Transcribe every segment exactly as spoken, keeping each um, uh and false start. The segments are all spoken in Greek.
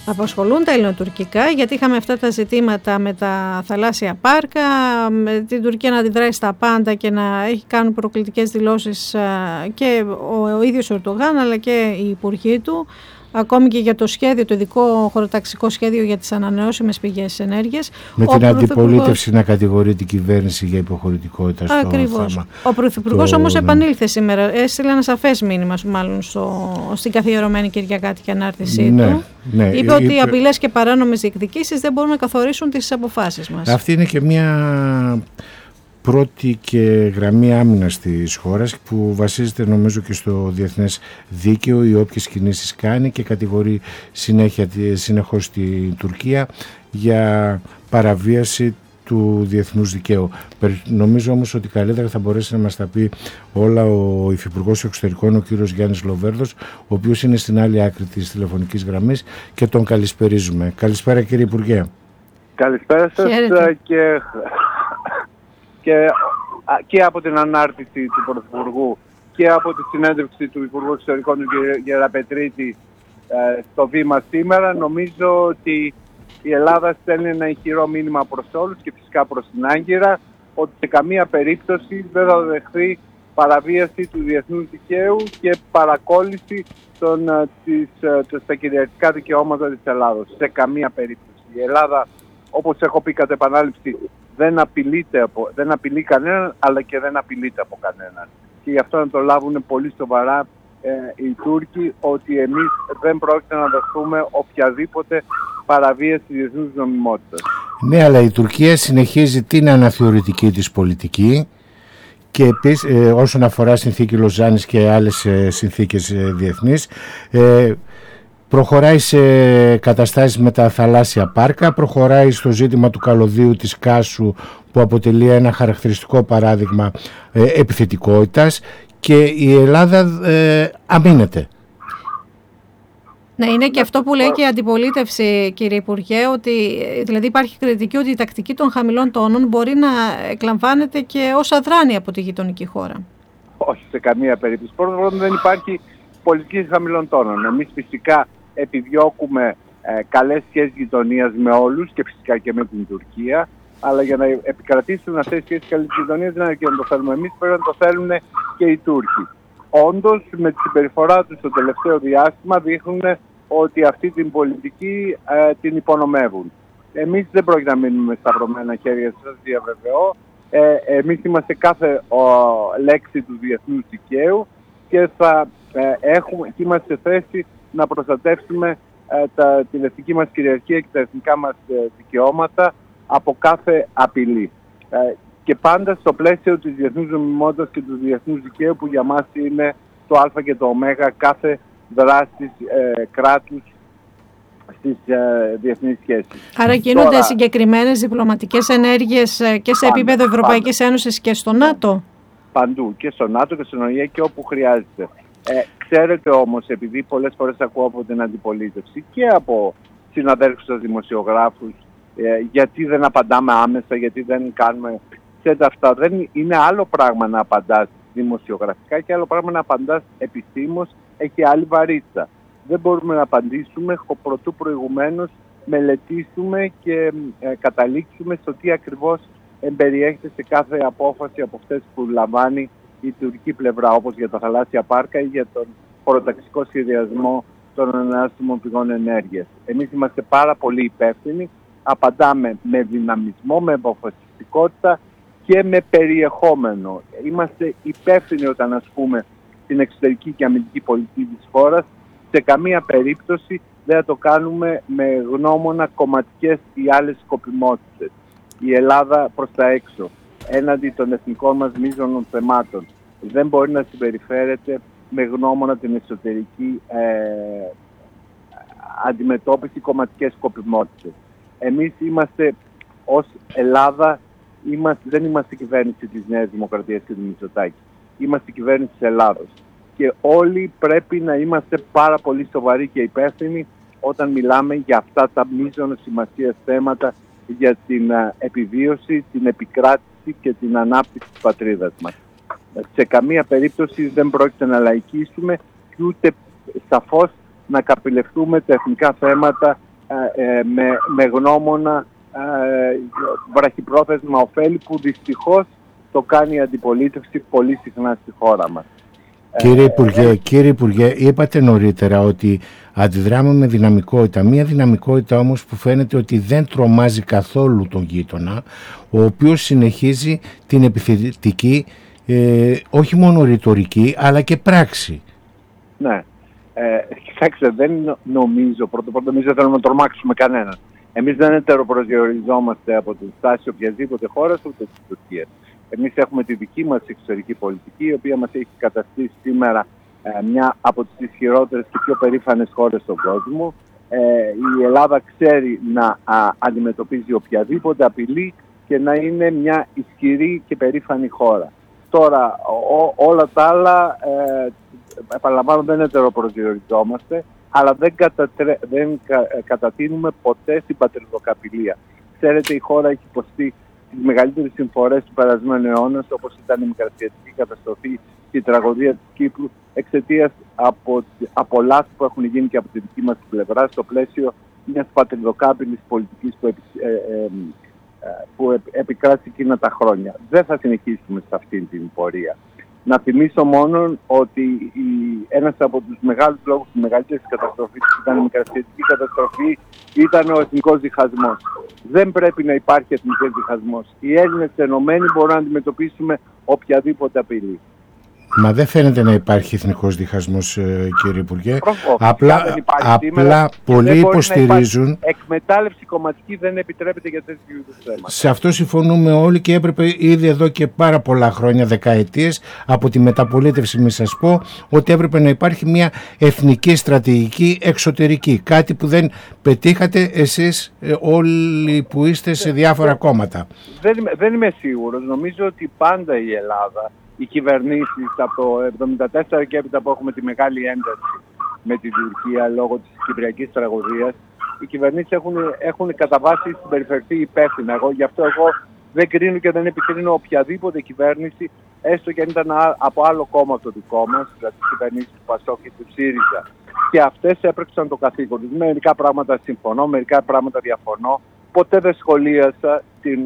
απασχολούν τα ελληνοτουρκικά, γιατί είχαμε αυτά τα ζητήματα με τα θαλάσσια πάρκα, με την Τουρκία να αντιδράσει στα πάντα και να έχει κάνουν προκλητικές δηλώσεις και ο, ο ίδιος ο Ερντογάν αλλά και οι υπουργοί του, ακόμη και για το σχέδιο, το ειδικό χωροταξικό σχέδιο για τις ανανεώσιμες πηγές ενέργειας. Με την αντιπολίτευση να κατηγορεί την κυβέρνηση για υποχωρητικότητα στο ακριβώς. θέμα. Ο Πρωθυπουργός το... όμως επανήλθε σήμερα, έστειλε ένα σαφές μήνυμα μάλλον στο, στην καθιερωμένη Κυριακάτικη ανάρτησή ναι, του. Ναι, είπε είπε ότι οι απειλές και παράνομες διεκδικήσεις δεν μπορούν να καθορίσουν τις αποφάσεις μας. Αυτή είναι και μια πρώτη και γραμμή άμυνας της χώρας που βασίζεται νομίζω και στο διεθνές δίκαιο, οι όποιες κινήσεις κάνει, και κατηγορεί συνέχεια, συνεχώς την Τουρκία για παραβίαση του διεθνούς δικαίου. Νομίζω όμως ότι καλύτερα θα μπορέσει να μας τα πει όλα ο Υφυπουργός Εξωτερικών, ο κύριος Γιάννης Λοβέρδος, ο οποίος είναι στην άλλη άκρη της τηλεφωνικής γραμμής και τον καλησπερίζουμε. Καλησπέρα κύριε Υπουργέ. Καλησπέρα σας. και... Και, και από την ανάρτηση του Πρωθυπουργού και από τη συνέντευξη του Υπουργού Εξωτερικών του κ. Γεραπετρίτη ε, στο Βήμα σήμερα, νομίζω ότι η Ελλάδα στέλνει ένα ηχηρό μήνυμα προς όλους και φυσικά προς την Άγκυρα, ότι σε καμία περίπτωση δεν θα δεχθεί παραβίαση του διεθνούς δικαίου και παρακόλληση των, της, της, στα κυριαρχικά δικαιώματα της Ελλάδος. Σε καμία περίπτωση. Η Ελλάδα, όπως έχω πει κατ' επανάληψη, δεν απειλείται από, δεν απειλεί κανέναν, αλλά και δεν απειλείται από κανέναν. Και γι' αυτό να το λάβουν πολύ σοβαρά ε, οι Τούρκοι, ότι εμείς δεν πρόκειται να δεχθούμε οποιαδήποτε παραβίαση διεθνούς νομιμότητας. Ναι, αλλά η Τουρκία συνεχίζει την αναθεωρητική της πολιτική και επίσης ε, όσον αφορά συνθήκη Λοζάνης και άλλες ε, συνθήκες ε, διεθνείς, ε, προχωράει σε καταστάσεις με τα θαλάσσια πάρκα, προχωράει στο ζήτημα του καλωδίου της Κάσου που αποτελεί ένα χαρακτηριστικό παράδειγμα ε, επιθετικότητας, και η Ελλάδα ε, αμήνεται. Ναι, είναι και αυτό που λέει και η αντιπολίτευση, κύριε Υπουργέ, ότι δηλαδή υπάρχει κριτική ότι η τακτική των χαμηλών τόνων μπορεί να εκλαμβάνεται και ως αδράνεια από τη γειτονική χώρα. Όχι, σε καμία περίπτωση. Πρώτον, δεν υπάρχει πολιτική χαμηλών τόνων. Εμείς φυσικά επιδιώκουμε ε, καλές σχέσεις γειτονίας με όλους και φυσικά και με την Τουρκία, αλλά για να επικρατήσουν αυτές τις σχέσεις καλής γειτονίας δεν αρκεί να το θέλουμε εμείς, πρέπει να το θέλουν και οι Τούρκοι. Όντως, με τη συμπεριφορά τους στο τελευταίο διάστημα δείχνουν ότι αυτή την πολιτική ε, την υπονομεύουν. Εμείς δεν πρόκειται να μείνουμε σταυρωμένα χέρια, σας διαβεβαιώ. Ε, εμείς είμαστε κάθε ο, λέξη του διεθνούς δικαίου και θα ε, έχουμε, και είμαστε σε θέση να προστατεύσουμε ε, τα, την εθνική μας κυριαρχία και τα εθνικά μας ε, δικαιώματα από κάθε απειλή. Ε, και πάντα στο πλαίσιο της διεθνούς νομιμότητας και του διεθνούς δικαίου, που για μας είναι το α και το ω κάθε δράσης ε, κράτους στις ε, διεθνείς σχέσεις. Άρα γίνονται Τώρα, συγκεκριμένες διπλωματικές ενέργειες ε, και σε πάντα, επίπεδο Ευρωπαϊκής πάντα. Ένωσης και στο ΝΑΤΟ. Παντού, και στο ΝΑΤΟ και στον ΟΗΕ και όπου χρειάζεται. Ε, ξέρετε όμως, επειδή πολλές φορές ακούω από την αντιπολίτευση και από συναδέλφους σας δημοσιογράφους, ε, γιατί δεν απαντάμε άμεσα, γιατί δεν κάνουμε... Ξέρετε, αυτά δεν είναι άλλο πράγμα να απαντάς δημοσιογραφικά και άλλο πράγμα να απαντάς επιστήμως, έχει άλλη βαρύτητα. Δεν μπορούμε να απαντήσουμε προτού προηγουμένως μελετήσουμε και ε, καταλήξουμε στο τι ακριβώς εμπεριέχεται σε κάθε απόφαση από αυτές που λαμβάνει η τουρκική πλευρά, όπως για τα θαλάσσια πάρκα ή για τον χωροταξικό σχεδιασμό των ανανεώσιμων πηγών ενέργειας. Εμείς είμαστε πάρα πολύ υπεύθυνοι, απαντάμε με δυναμισμό, με αποφασιστικότητα και με περιεχόμενο. Είμαστε υπεύθυνοι όταν ασκούμε την εξωτερική και αμυντική πολιτική της χώρας. Σε καμία περίπτωση δεν θα το κάνουμε με γνώμονα κομματικές ή άλλες σκοπιμότητες. Η Ελλάδα προς τα έξω, έναντι των εθνικών μας μείζωνων θεμάτων, δεν μπορεί να συμπεριφέρεται με γνώμονα την εσωτερική ε, αντιμετώπιση κομματικές σκοπιμότητες. Εμείς είμαστε ως Ελλάδα, είμαστε, δεν είμαστε κυβέρνηση της Νέας Δημοκρατίας και του Μητσοτάκη. Είμαστε κυβέρνηση της Ελλάδος. Και όλοι πρέπει να είμαστε πάρα πολύ σοβαροί και υπεύθυνοι όταν μιλάμε για αυτά τα μείζωνα σημασίας θέματα για την uh, επιβίωση, την επικράτηση και την ανάπτυξη της πατρίδας μας. Σε καμία περίπτωση δεν πρόκειται να λαϊκίσουμε και ούτε σαφώς να καπηλευτούμε τα εθνικά θέματα ε, με, με γνώμονα ε, βραχυπρόθεσμα ωφέλη που δυστυχώς το κάνει η αντιπολίτευση πολύ συχνά στη χώρα μας. Κύριε Υπουργέ, κύριε Υπουργέ, είπατε νωρίτερα ότι αντιδράμε με δυναμικότητα. Μία δυναμικότητα όμως που φαίνεται ότι δεν τρομάζει καθόλου τον γείτονα, ο οποίος συνεχίζει την επιθετική, ε, όχι μόνο ρητορική, αλλά και πράξη. Ναι. Ε, κοιτάξτε, δεν νομίζω, πρώτο πρώτο, εμείς δεν θέλουμε να τρομάξουμε κανέναν. Εμείς δεν ετεροπροσδιοριζόμαστε από την στάση οποιασδήποτε χώρας ούτε της Τουρκίας. Εμείς έχουμε τη δική μας εξωτερική πολιτική, η οποία μας έχει καταστήσει σήμερα ε, μια από τις ισχυρότερες και πιο περήφανες χώρες στον κόσμο. Ε, η Ελλάδα ξέρει να α, αντιμετωπίζει οποιαδήποτε απειλή και να είναι μια ισχυρή και περήφανη χώρα. Τώρα, ό, όλα τα άλλα, ε, επαναλαμβάνω, δεν ετεροπροσδιοριζόμαστε, αλλά δεν, κατατρέ, δεν κα, κατατείνουμε ποτέ στην πατριδοκαπηλεία. Ξέρετε, η χώρα έχει υποστεί τις μεγαλύτερες συμφορές του περασμένου αιώνα, όπως ήταν η μικρασιατική καταστροφή και η τραγωδία της Κύπρου, εξαιτίας από, από λάθη που έχουν γίνει και από τη δική μας πλευρά στο πλαίσιο μιας πατριδοκάπηλης πολιτικής που, επι, ε, ε, ε, που επικράτησε εκείνα τα χρόνια. Δεν θα συνεχίσουμε σε αυτήν την πορεία. Να θυμίσω μόνο ότι η, ένας από τους μεγάλους λόγους της μεγαλύτερης καταστροφής που ήταν η μικρασιατική καταστροφή ήταν ο εθνικός διχασμός. Δεν πρέπει να υπάρχει εθνικός διχασμός. Οι Έλληνες ενωμένοι μπορούν να αντιμετωπίσουμε οποιαδήποτε απειλή. Μα δεν φαίνεται να υπάρχει εθνικός διχασμός, κύριε Υπουργέ. Προφώς, απλά απλά πολλοί υποστηρίζουν. Εκμετάλλευση κομματική δεν επιτρέπεται για τέτοιου είδους θέματα. Σε αυτό συμφωνούμε όλοι και έπρεπε ήδη εδώ και πάρα πολλά χρόνια, δεκαετίες, από τη μεταπολίτευση, μη σας πω, ότι έπρεπε να υπάρχει μια εθνική στρατηγική εξωτερική. Κάτι που δεν πετύχατε εσείς όλοι που είστε σε διάφορα κόμματα. Δεν, δεν είμαι σίγουρος. Νομίζω ότι πάντα η Ελλάδα, οι κυβερνήσεις από το εβδομήντα τέσσερα και έπειτα που έχουμε τη μεγάλη ένταση με την Τουρκία λόγω της κυπριακής τραγωδίας, οι κυβερνήσεις έχουν, έχουν κατά βάση συμπεριφερθεί υπεύθυνα. Εγώ, γι' αυτό εγώ δεν κρίνω και δεν επικρίνω οποιαδήποτε κυβέρνηση, έστω και αν ήταν από άλλο κόμμα από το δικό μας, δηλαδή τις κυβερνήσεις του ΠΑΣΟΚ και του ΣΥΡΙΖΑ. Και αυτές έπρεξαν το καθήκον τους. Μερικά πράγματα συμφωνώ, μερικά πράγματα διαφωνώ. Ποτέ δεν σχολίασα την...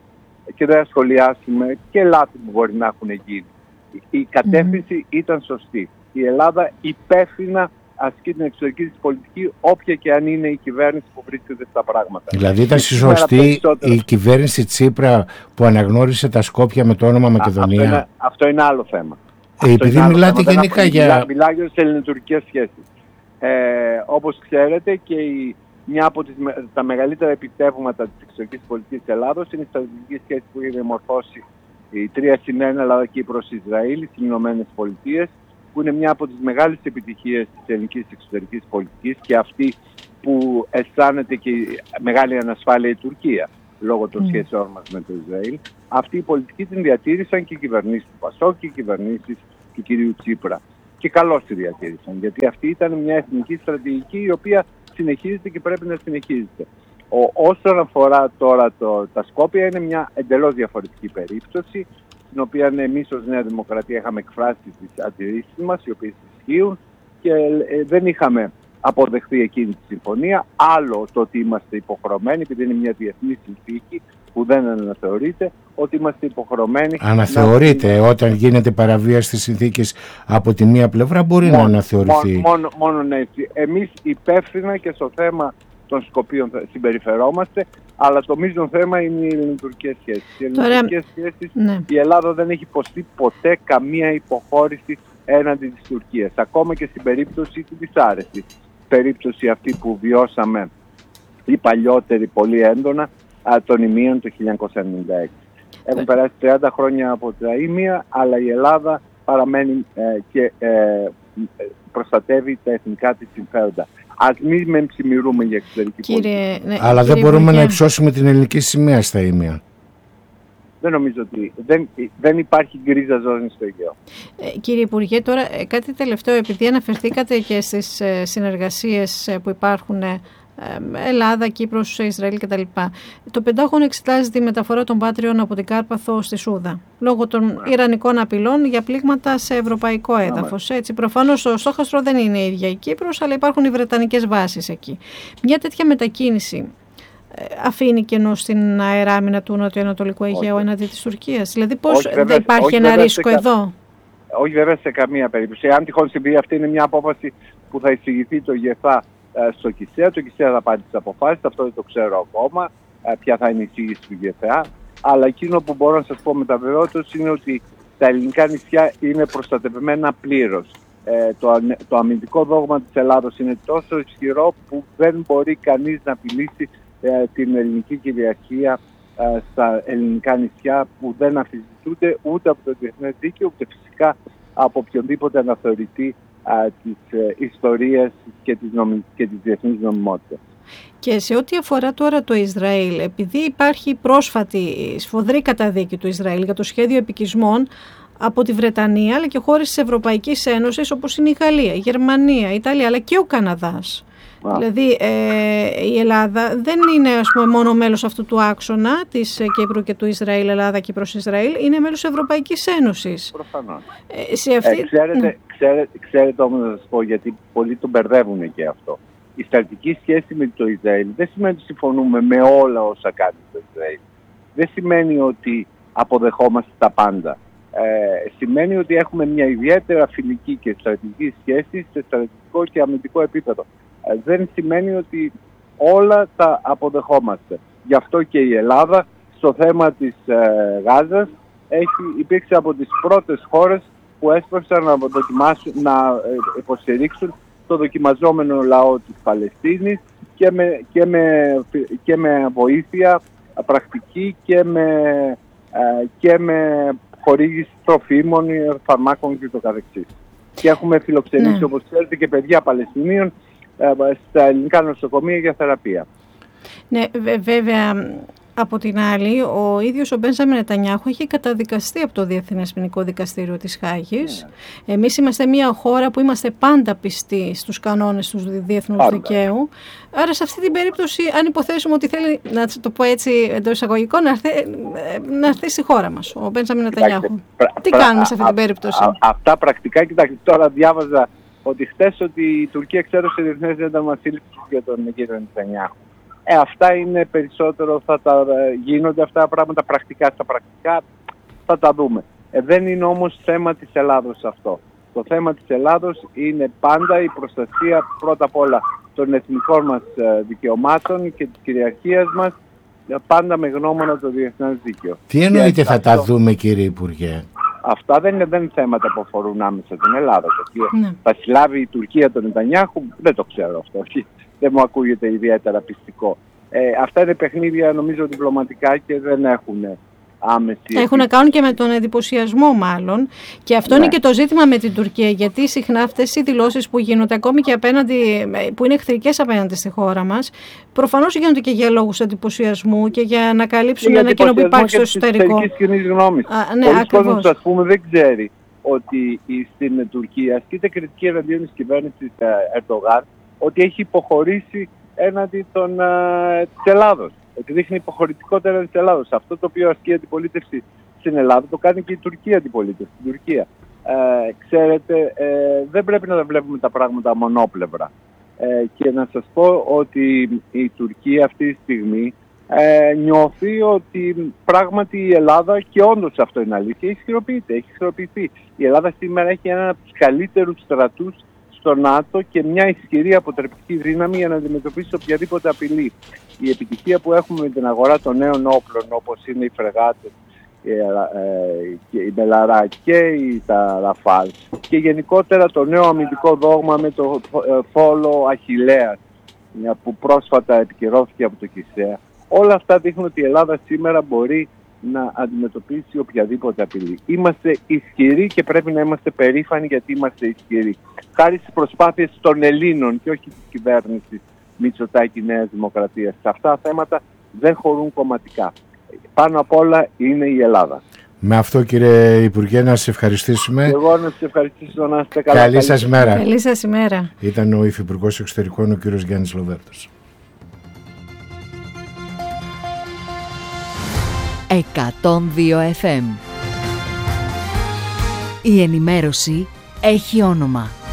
και δεν ασχολιάσουμε και λάθη που μπορεί να έχουν γίνει. Η κατεύθυνση mm. ήταν σωστή. Η Ελλάδα υπεύθυνα ασκεί την εξωτερική της πολιτική, όποια και αν είναι η κυβέρνηση που βρίσκεται στα πράγματα. Δηλαδή ήταν σωστή η κυβέρνηση Τσίπρα που αναγνώρισε τα Σκόπια με το όνομα Μακεδονία. Αυτό είναι, αυτό είναι άλλο θέμα. Ε, επειδή μιλάτε θέμα. γενικά Δεν για... Μιλά, μιλάω για τις ελληνοτουρκικές σχέσεις. Ε, όπως ξέρετε, και η μια από τις, τα μεγαλύτερα επιτεύγματα της εξωτερικής πολιτικής της Ελλάδος είναι η στρατηγική σχέση που έχει διαμορφώσει η τρία συν ένα Ελλάδα, Κύπρος, Ισραήλ στις Ηνωμένες Πολιτείες, που είναι μια από τις μεγάλες επιτυχίες της ελληνικής εξωτερικής πολιτικής και αυτή που αισθάνεται και μεγάλη ανασφάλεια η Τουρκία λόγω των mm. σχέσεων μας με το Ισραήλ. Αυτή η πολιτική την διατήρησαν και οι κυβερνήσεις του ΠΑΣΟΚ και οι κυβερνήσεις του κυρίου Τσίπρα. Και καλώς τη διατήρησαν, γιατί αυτή ήταν μια εθνική στρατηγική η οποία συνεχίζεται και πρέπει να συνεχίζεται. Ο, όσον αφορά τώρα το, τα Σκόπια, είναι μια εντελώς διαφορετική περίπτωση, στην οποία εμείς ως Νέα Δημοκρατία είχαμε εκφράσει τις αντιρρήσεις μας, οι οποίες ισχύουν, και ε, δεν είχαμε αποδεχθεί εκείνη τη συμφωνία. Άλλο το ότι είμαστε υποχρεωμένοι, επειδή είναι μια διεθνή συνθήκη που δεν αναθεωρείται, ότι είμαστε υποχρεωμένοι... Αναθεωρείται, να... όταν γίνεται παραβίαση της συνθήκης από τη μία πλευρά μπορεί μόνο, να αναθεωρηθεί. Μόνο, μόνο, μόνο έτσι. Εμείς υπεύθυνα και στο θέμα των Σκοπίων συμπεριφερόμαστε, αλλά το μείζον θέμα είναι οι ελληνοτουρκικές σχέσεις. Οι ελληνοτουρκικές σχέσεις, ναι. Η Ελλάδα δεν έχει υποστεί ποτέ καμία υποχώρηση έναντι της Τουρκίας, ακόμα και στην περίπτωση του δυσάρεστη. Περίπτωση αυτή που βιώσαμε οι παλιότεροι πολύ έντονα, των ημείων το χίλια εννιακόσια ενενήντα έξι. Έχουν yeah. περάσει τριάντα χρόνια από τα ημεία, αλλά η Ελλάδα παραμένει ε, και ε, προστατεύει τα εθνικά της συμφέροντα. Ας μην με ψημιρούμε για εξωτερική κύριε, πολιτική. Ναι, αλλά δεν μπορούμε Υπουργέ. να υψώσουμε την ελληνική σημαία στα ημεία. Δεν νομίζω ότι δεν, δεν υπάρχει γκρίζα ζώνη στο Αιγαίο. Ε, κύριε Υπουργέ, τώρα κάτι τελευταίο, επειδή αναφερθήκατε και στις συνεργασίες που υπάρχουν Ελλάδα, Κύπρος, Ισραήλ κτλ. Το Πεντάγωνο εξετάζει τη μεταφορά των πάτριων από την Κάρπαθο στη Σούδα λόγω των ιρανικών απειλών για πλήγματα σε ευρωπαϊκό έδαφος. Έτσι, προφανώς το στόχαστρο δεν είναι η ίδια η Κύπρος, αλλά υπάρχουν οι βρετανικές βάσεις εκεί. Μια τέτοια μετακίνηση αφήνει κενό στην αεράμινα του Νοτιοανατολικού Αιγαίου εναντί της Τουρκίας? Δηλαδή πώς όχι, δεν υπάρχει όχι, ένα ρίσκο κα... εδώ? Όχι βέβαια σε καμία περίπτωση. Αν τυχόν συμβεί, αυτή είναι μια απόφαση που θα εισηγηθεί το ΓΕΘΑ στο ΚΙΣΕΑ. Το ΚΙΣΕΑ θα πάρει τις αποφάσεις, αυτό δεν το ξέρω ακόμα, ποια θα είναι η εισήγηση του ΓΕΘΑ. Αλλά εκείνο που μπορώ να σας πω με τα βεβαιότητας είναι ότι τα ελληνικά νησιά είναι προστατευμένα πλήρως. Ε, το, το αμυντικό δόγμα της Ελλάδος είναι τόσο ισχυρό που δεν μπορεί κανείς να απειλήσει ε, την ελληνική κυριαρχία ε, στα ελληνικά νησιά, που δεν αμφισβητούνται ούτε από το διεθνές δίκαιο, ούτε φυσικά από οποιονδήποτε αναθεωρητή ε, της ε, ιστορίας και της, νομι, και της διεθνής νομιμότητας. Και σε ό,τι αφορά τώρα το Ισραήλ, επειδή υπάρχει πρόσφατη σφοδρή καταδίκη του Ισραήλ για το σχέδιο επικισμών από τη Βρετανία, αλλά και χώρες της Ευρωπαϊκής Ένωσης όπως είναι η Γαλλία, η Γερμανία, η Ιταλία, αλλά και ο Καναδάς. Ah. Δηλαδή ε, η Ελλάδα δεν είναι, ας πούμε, μόνο μέλος αυτού του άξονα της Κύπρου και του Ισραήλ, Ελλάδα, Κύπρος, Ισραήλ, είναι μέλος της Ευρωπαϊκής Ένωσης. Προφανώς. Ε, σε αυτή... ε, ξέρετε, ναι. ξέρετε, ξέρετε όμως να σας πω, γιατί πολλοί τον μπερδεύουν και αυτό. Η στρατηγική σχέση με το Ισραήλ δεν σημαίνει ότι συμφωνούμε με όλα όσα κάνει το Ισραήλ. Δεν σημαίνει ότι αποδεχόμαστε τα πάντα. Ε, σημαίνει ότι έχουμε μια ιδιαίτερα φιλική και στρατηγική σχέση σε στρατηγικό και αμυντικό επίπεδο. Ε, δεν σημαίνει ότι όλα τα αποδεχόμαστε. Γι' αυτό και η Ελλάδα στο θέμα της ε, Γάζας έχει, υπήρξε από τις πρώτες χώρες που έσπευσαν να, να ε, υποστηρίξουν το δοκιμαζόμενο λαό της Παλαιστίνης και με, και με, και με βοήθεια πρακτική και με, ε, και με χορήγηση τροφίμων, φαρμάκων και το καθεξής. Και έχουμε φιλοξενήσει, ναι, όπως ξέρετε, και παιδιά Παλαιστινίων ε, στα ελληνικά νοσοκομεία για θεραπεία. Ναι, βέβαια. Από την άλλη, ο ίδιος ο Μπέντζαμιν Νετανιάχου έχει καταδικαστεί από το Διεθνές Ποινικό Δικαστήριο της Χάγης. Yeah. Εμείς είμαστε μια χώρα που είμαστε πάντα πιστοί στους κανόνες του διεθνούς πάντα. δικαίου. Άρα σε αυτή την περίπτωση, αν υποθέσουμε ότι θέλει, να το πω έτσι εντός εισαγωγικών, να έρθει, να έρθει στη χώρα μας ο Μπέντζαμιν Νετανιάχου. Τι πρα, κάνουμε σε αυτή την περίπτωση? Α, α, αυτά πρακτικά, κοιτάξτε, τώρα διάβαζα ότι χτες ότι η Τουρκία εξέρωσε διεθνές ένταλμα σύλληψης για τον κύριο Νετανιάχου. Ε, αυτά είναι περισσότερο, θα τα γίνονται αυτά τα πράγματα πρακτικά στα πρακτικά, θα τα δούμε. Ε, δεν είναι όμως θέμα της Ελλάδος αυτό. Το θέμα της Ελλάδος είναι πάντα η προστασία πρώτα απ' όλα των εθνικών μας δικαιωμάτων και της κυριαρχίας μας, πάντα με γνώμονα το διεθνές δίκαιο. Τι εννοείται θα αυτό... τα δούμε, κύριε Υπουργέ? Αυτά δεν είναι, δεν είναι θέματα που αφορούν άμεσα την Ελλάδα. Ναι. Θα συλλάβει η Τουρκία τον Νετανιάχου, δεν το ξέρω αυτό. Δεν μου ακούγεται ιδιαίτερα πιστικό. Ε, αυτά είναι παιχνίδια, νομίζω, διπλωματικά και δεν έχουν άμεση... Έχουν να κάνουν και με τον εντυπωσιασμό μάλλον. Και αυτό, ναι, είναι και το ζήτημα με την Τουρκία, γιατί συχνά αυτές οι δηλώσεις που γίνονται ακόμη και απέναντι, που είναι εχθρικές απέναντι στη χώρα μας, προφανώς γίνονται και για λόγους εντυπωσιασμού και για να καλύψουν ένα κενό που υπάρχει στο εσωτερικό. Και της κοινής γνώμης. Ναι, πολλοί κόσμος, ας πούμε, δεν ξέρει ότι στην Τουρκία ασκείται κριτική εναντίον της κυβέρνησης Ερντογάν, ότι έχει υποχωρήσει έναντι των, ε, της Ελλάδος. Ότι δείχνει υποχωρητικότερα της Ελλάδος. Αυτό το οποίο ασκεί αντιπολίτευση στην Ελλάδα το κάνει και η Τουρκία αντιπολίτευση. Στην Τουρκία. Ε, ξέρετε, ε, δεν πρέπει να βλέπουμε τα πράγματα μονόπλευρα. Ε, και να σας πω ότι η Τουρκία αυτή τη στιγμή ε, νιώθει ότι πράγματι η Ελλάδα, και όντως αυτό είναι αλήθεια, ισχυροποιείται, έχει ισχυροποιηθεί. Η Ελλάδα σήμερα έχει έναν από τους καλύτερους στρατούς στο ΝΑΤΟ και μια ισχυρή αποτρεπτική δύναμη για να αντιμετωπίσει οποιαδήποτε απειλή. Η επιτυχία που έχουμε με την αγορά των νέων όπλων, όπως είναι οι φρεγάτες, η Μπελαρά και η, τα Ραφάλ, και γενικότερα το νέο αμυντικό δόγμα με το φόλο Αχιλλέας που πρόσφατα επικυρώθηκε από το ΚΙΣΕΑ, όλα αυτά δείχνουν ότι η Ελλάδα σήμερα μπορεί να αντιμετωπίσει οποιαδήποτε απειλή. Είμαστε ισχυροί και πρέπει να είμαστε περήφανοι γιατί είμαστε ισχυροί. Χάρη στις προσπάθειες των Ελλήνων και όχι της κυβέρνησης Μητσοτάκη Νέας Δημοκρατίας. Σε αυτά τα θέματα δεν χωρούν κομματικά. Πάνω απ' όλα είναι η Ελλάδα. Με αυτό, κύριε Υπουργέ, να σας ευχαριστήσουμε. Εγώ να σας ευχαριστήσω, να είστε καλά. Καλή σας μέρα. Καλή σας ημέρα. Ήταν ο Υφυπουργός Εξωτερικών, ο κύριος Γιάννης Λοβέρδος. εκατόν δύο εφ εμ. Η ενημέρωση έχει όνομα.